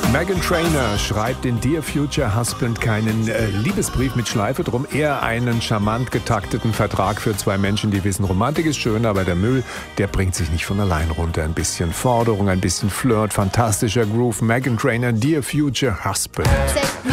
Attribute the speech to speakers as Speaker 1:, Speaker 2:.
Speaker 1: Meghan Trainor schreibt in Dear Future Husband keinen Liebesbrief mit Schleife drum, eher einen charmant getakteten Vertrag für zwei Menschen, die wissen, Romantik ist schön, aber der Müll, der bringt sich nicht von allein runter. Ein bisschen Forderung, ein bisschen Flirt, fantastischer Groove. Meghan Trainor, Dear Future Husband.